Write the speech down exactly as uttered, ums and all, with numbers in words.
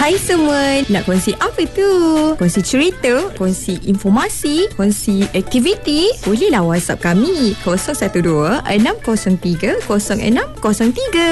Hai semua, nak kongsi apa tu? Kongsi cerita, kongsi informasi, kongsi aktiviti? Bolehlah WhatsApp kami kosong satu dua enam kosong tiga kosong enam kosong tiga.